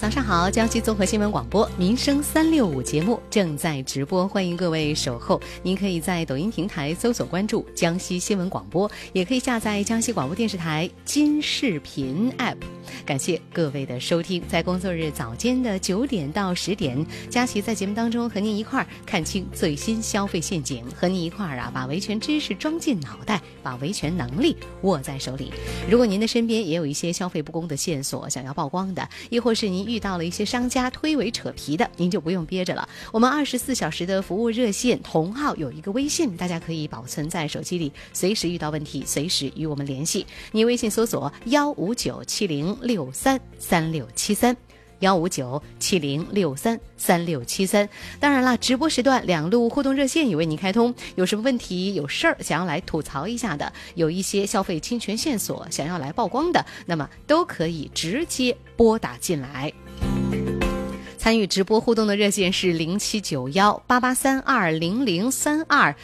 早上好，江西综合新闻广播民生365节目正在直播，欢迎各位守候。您可以在抖音平台搜索关注江西新闻广播，也可以下载江西广播电视台金视频 App。感谢各位的收听，在工作日早间的9点到10点，佳琪在节目当中和您一块儿看清最新消费陷阱，和您一块儿把维权知识装进脑袋，把维权能力握在手里。如果您的身边也有一些消费不公的线索想要曝光的，亦或是您遇到了一些商家推诿扯皮的，您就不用憋着了。我们24小时的服务热线同号有一个微信，大家可以保存在手机里，随时遇到问题随时与我们联系。你微信搜索15970633673 15970633673。当然了，直播时段2路互动热线也为您开通，有什么问题有事儿想要来吐槽一下的，有一些消费侵权线索想要来曝光的，那么都可以直接拨打进来。参与直播互动的热线是079188320032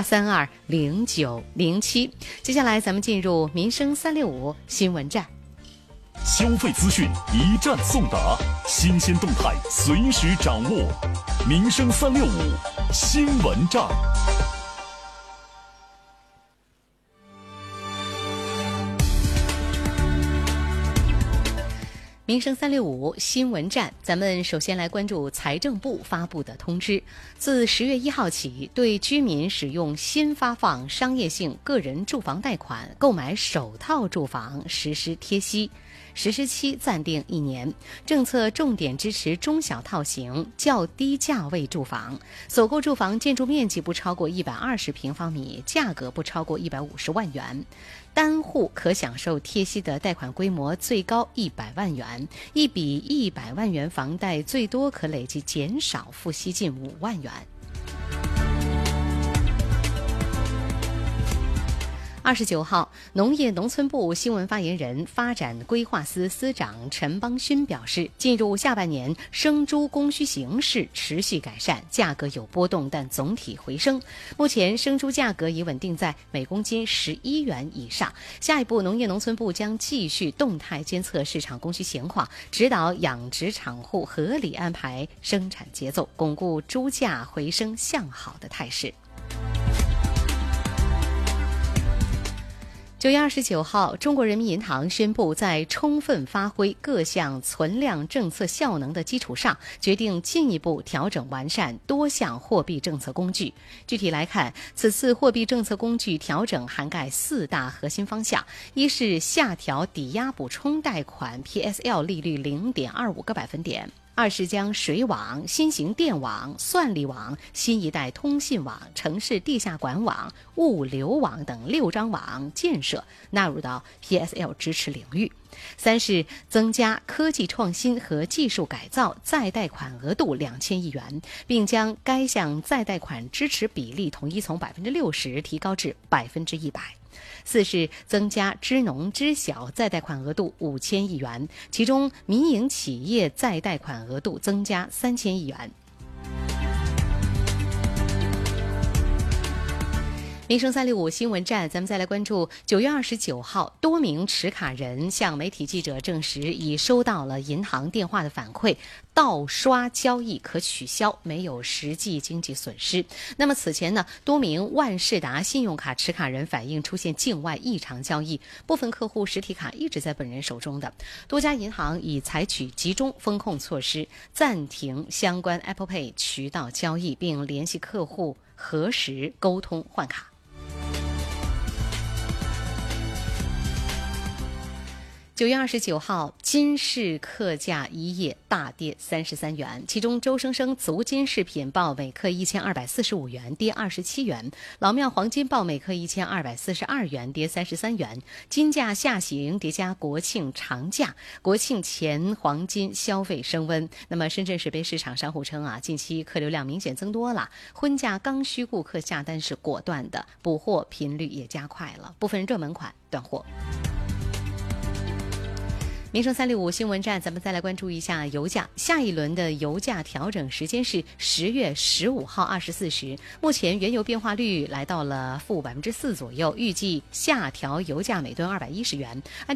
88320907。接下来咱们进入民生365新闻站， 消费资讯一站送达，新鲜动态随时掌握。民生365新闻站。 民生365新闻站，咱们首先来关注财政部发布的通知。自10月1号起，对居民使用新发放商业性个人住房贷款购买首套住房实施贴息，实施期暂定1年。政策重点支持中小套型、较低价位住房，首购住房建筑面积不超过120平方米，价格不超过150万元。单户可享受贴息的贷款规模最高100万元，一笔100万元房贷最多可累计减少付息近5万元。29号，农业农村部新闻发言人、发展规划司司长陈邦勋表示，进入下半年，生猪供需形势持续改善，价格有波动，但总体回升。目前生猪价格已稳定在每公斤11元以上。下一步，农业农村部将继续动态监测市场供需情况，指导养殖场户合理安排生产节奏，巩固猪价回升向好的态势。9月29号，中国人民银行宣布，在充分发挥各项存量政策效能的基础上，决定进一步调整完善多项货币政策工具。具体来看，此次货币政策工具调整涵盖4大核心方向：一是下调抵押补充贷款 PSL 利率0.25个百分点。2是将水网、新型电网、算力网、新一代通信网、城市地下管网、物流网等6张网建设纳入到 PSL 支持领域。3是增加科技创新和技术改造再贷款额度2000亿元，并将该项再贷款支持比例统一从 60% 提高至 100%。4是增加支农支小再贷款额度5000亿元，其中民营企业再贷款额度增加3000亿元。民生365新闻站，咱们再来关注9月29号，多名持卡人向媒体记者证实，已收到了银行电话的反馈，盗刷交易可取消，没有实际经济损失。那么此前呢，多名万事达信用卡持卡人反映出现境外异常交易，部分客户实体卡一直在本人手中的。多家银行已采取集中风控措施，暂停相关 Apple Pay 渠道交易，并联系客户核实沟通换卡。9月29号，金饰客价一夜大跌33元，其中周生生足金饰品报每克1245元，跌27元；老庙黄金报每克1242元，跌33元。金价下行叠加国庆长假，国庆前黄金消费升温。那么深圳水杯市场商户称近期客流量明显增多了，婚嫁刚需顾客下单是果断的，补货频率也加快了，部分热门款断货。民生365新闻站，咱们再来关注一下油价。下一轮的油价调整时间是10月15号24时。目前原油变化率来到了-4%左右，预计下调油价每吨210元。